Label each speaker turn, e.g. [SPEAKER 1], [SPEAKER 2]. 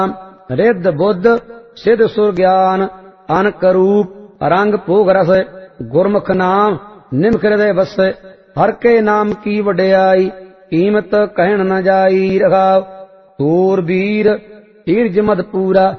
[SPEAKER 1] रिद्ध बुद्ध सिद्ध सुर ज्ञान अनक रूप रंग भोग रस गुरमुख नाम निमख हृदय बस हर के नाम की वड्याई कीमत कहन न जाई रखाव सूर वीर तीर्ज मद पूरा